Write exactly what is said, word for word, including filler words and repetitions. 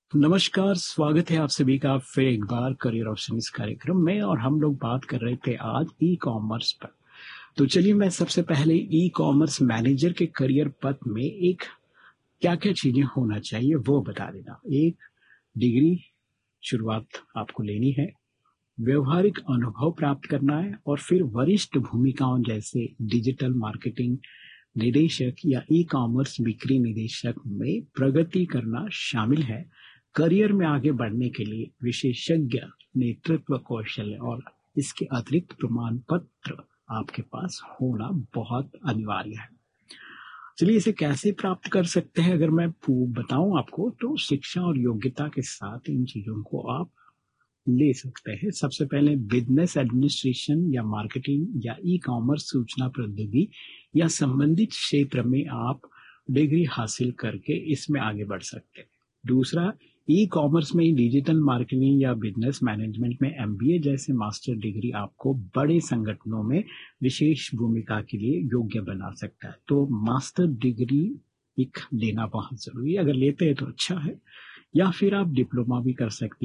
नमस्कार, स्वागत है आप सभी का फिर एक बार करियर ऑप्शन इस कार्यक्रम में। और हम लोग बात कर रहे थे आज ई कॉमर्स पर। तो चलिए मैं सबसे पहले ई कॉमर्स मैनेजर के करियर पथ में एक क्या क्या चीजें होना चाहिए वो बता देना। एक डिग्री शुरुआत आपको लेनी है, व्यवहारिक अनुभव प्राप्त करना है और फिर वरिष्ठ भूमिकाओं जैसे डिजिटल मार्केटिंग निदेशक या ई कॉमर्स बिक्री निदेशक में प्रगति करना शामिल है। करियर में आगे बढ़ने के लिए विशेषज्ञ नेतृत्व कौशल और इसके अतिरिक्त प्रमाण पत्र आपके पास होना बहुत अनिवार्य है। चलिए इसे कैसे प्राप्त कर सकते हैं अगर मैं बताऊं आपको, तो शिक्षा और योग्यता के साथ इन चीजों को आप ले सकते हैं। सबसे पहले बिजनेस एडमिनिस्ट्रेशन या मार्केटिंग या ई कॉमर्स सूचना प्रौद्योगिकी या संबंधित क्षेत्र में आप डिग्री हासिल करके इसमें आगे बढ़ सकते हैं। दूसरा, ई कॉमर्स में डिजिटल मार्केटिंग या बिजनेस मैनेजमेंट में एमबीए जैसे मास्टर डिग्री आपको बड़े संगठनों में विशेष भूमिका के लिए योग्य बना सकता है। तो मास्टर डिग्री एक लेना बहुत जरूरी है, अगर लेते हैं तो अच्छा है, या फिर आप डिप्लोमा भी कर सकते हैं।